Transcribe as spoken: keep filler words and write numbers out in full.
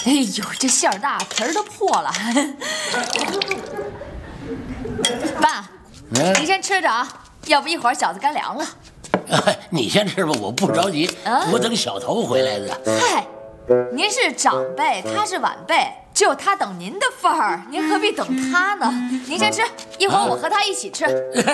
哎呦，这馅儿大，皮儿都破了。爸， 嗯、 您先吃着啊，要不一会儿饺子干凉了。 你先吃吧，我不着急， 啊、 我等小头回来的。 嗨，您是长辈，他是晚辈，只有他等您的份儿，您何必等他呢？您先吃，一会儿我和他一起吃。